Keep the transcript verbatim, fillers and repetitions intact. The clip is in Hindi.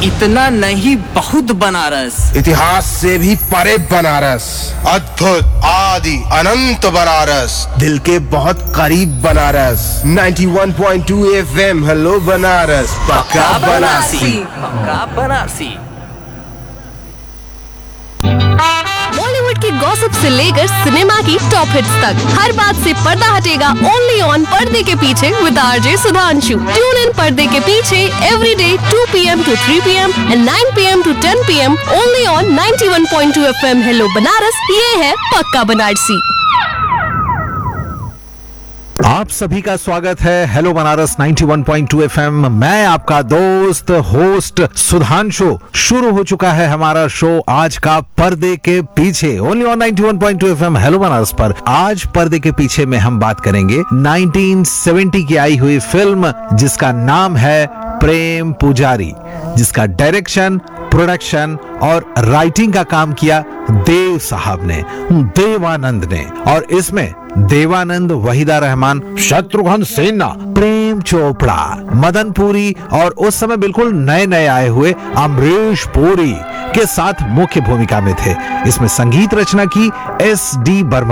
इतना नहीं बहुत बनारस, इतिहास से भी परे बनारस, अद्भुत आदि अनंत बनारस, दिल के बहुत करीब बनारस। इक्यानवे पॉइंट दो एफएम हेलो बनारस, पक्का बनारसी, पक्का बनारसी। बॉलीवुड की गॉसिप से लेकर सिनेमा की टॉप हिट्स तक हर बात से पर्दा हटेगा ओनली ऑन पर्दे के पीछे with RJ Sudhanshu. Tune in पर्दे के पीछे every day to P M to three P M and nine P M to ten P am only on इक्यानवे पॉइंट दो एफएम हेलो बनारस। ये है पक्का बनारसी। आप सभी का स्वागत है हेलो बनारस इक्यानवे पॉइंट दो एफएम। मैं आपका दोस्त होस्ट सुधांशु। शुरू हो चुका है हमारा शो आज का पर्दे के पीछे ओनली ऑन इक्यानवे पॉइंट दो एफएम हेलो बनारस पर। आज पर्दे के पीछे में हम बात करेंगे उन्नीस सौ सत्तर की आई हुई फिल्म जिसका नाम है प्रेम पुजारी, जिसका डायरेक्शन, प्रोडक्शन और राइटिंग का काम किया देव साहब ने, देवानंद ने। और इसमें देवानंद, वहीदा रहमान, शत्रुघ्न सिन्हा, प्रेम चोपड़ा, मदन पुरी और उस समय बिल्कुल नए नए आए हुए अमरीश पुरी के साथ मुख्य भूमिका में थे। इसमें संगीत रचना की एस डी बर्मन